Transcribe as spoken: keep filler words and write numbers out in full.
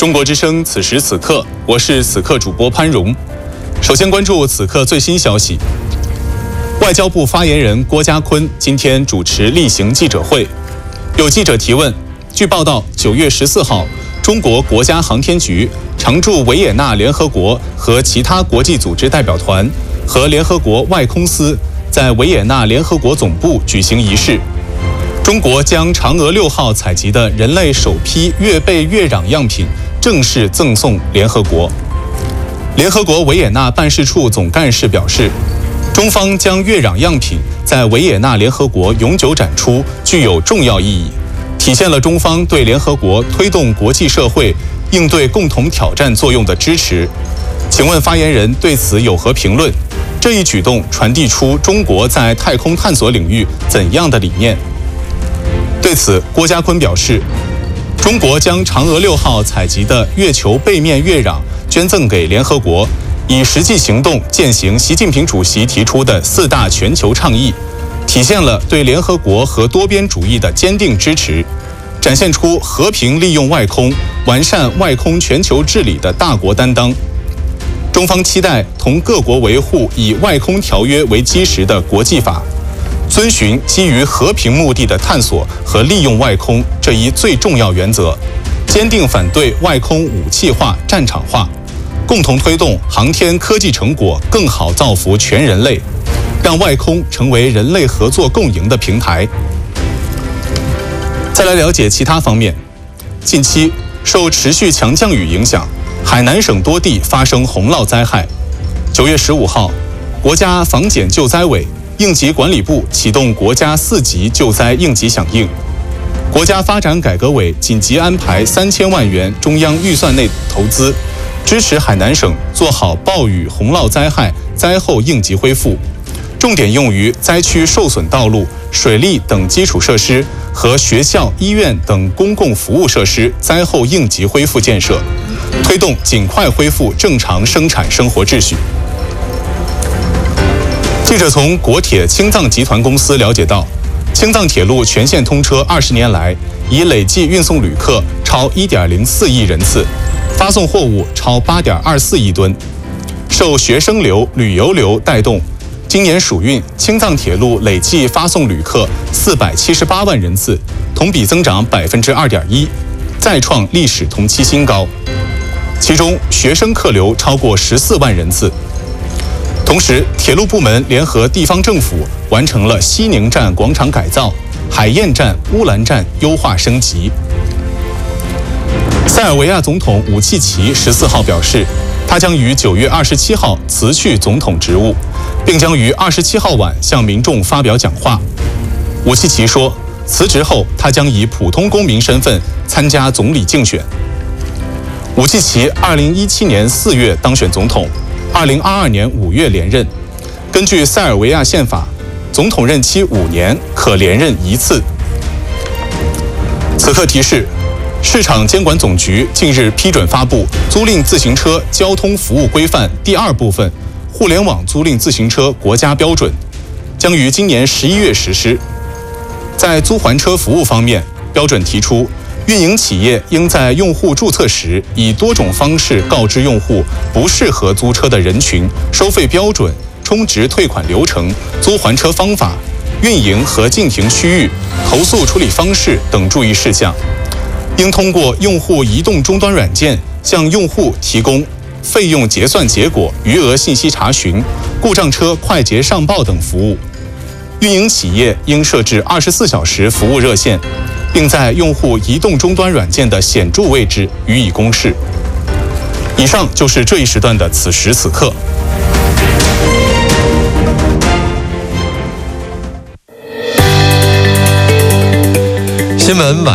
中国之声此时此刻，我是此刻主播潘荣。首先关注此刻最新消息。外交部发言人郭家坤今天主持例行记者会，有记者提问。据报道，九月十四号，中国国家航天局常驻维也纳联合国和其他国际组织代表团和联合国外空司在维也纳联合国总部举行仪式。中国将嫦娥六号采集的人类首批月背月壤样品正式赠送联合国。联合国维也纳办事处总干事表示，中方将月壤样品在维也纳联合国永久展出，具有重要意义，体现了中方对联合国推动国际社会应对共同挑战作用的支持。请问发言人对此有何评论？这一举动传递出中国在太空探索领域怎样的理念？对此，郭家坤表示，中国将嫦娥六号采集的月球背面月壤捐赠给联合国，以实际行动践行习近平主席提出的四大全球倡议，体现了对联合国和多边主义的坚定支持，展现出和平利用外空、完善外空全球治理的大国担当。中方期待同各国维护以外空条约为基石的国际法，遵循基于和平目的的探索和利用外空这一最重要原则，坚定反对外空武器化、战场化，共同推动航天科技成果更好造福全人类，让外空成为人类合作共赢的平台。再来了解其他方面，近期受持续强降雨影响，海南省多地发生洪涝灾害。九月十五号，国家防检救灾委、应急管理部启动国家四级救灾应急响应。国家发展改革委紧急安排三千万元中央预算内投资，支持海南省做好暴雨洪涝灾害灾后应急恢复，重点用于灾区受损道路、水利等基础设施和学校、医院等公共服务设施灾后应急恢复建设，推动尽快恢复正常生产生活秩序。记者从国铁青藏集团公司了解到，青藏铁路全线通车二十年来，已累计运送旅客超一点零四亿人次，发送货物超八点二四亿吨。受学生流、旅游流带动，今年暑运青藏铁路累计发送旅客四百七十八万人次，同比增长百分之二点一，再创历史同期新高。其中学生客流超过十四万人次。同时，铁路部门联合地方政府完成了西宁站广场改造、海晏站、乌兰站优化升级。塞尔维亚总统武契奇十四号表示，他将于九月二十七号辞去总统职务，并将于二十七号晚向民众发表讲话。武契奇说，辞职后他将以普通公民身份参加总理竞选。武契奇二零一七年四月当选总统，二零二二年五月连任。根据塞尔维亚宪法，总统任期五年，可连任一次。此刻提示，市场监管总局近日批准发布《租赁自行车交通服务规范》第二部分互联网租赁自行车国家标准，将于今年十一月实施。在租还车服务方面，标准提出，运营企业应在用户注册时以多种方式告知用户不适合租车的人群、收费标准、充值退款流程、租还车方法、运营和禁停区域、投诉处理方式等注意事项。应通过用户移动终端软件向用户提供费用结算结果、余额信息查询、故障车快捷上报等服务。运营企业应设置二十四小时服务热线，并在用户移动终端软件的显著位置予以公示。以上就是这一时段的此时此刻。 新闻晚。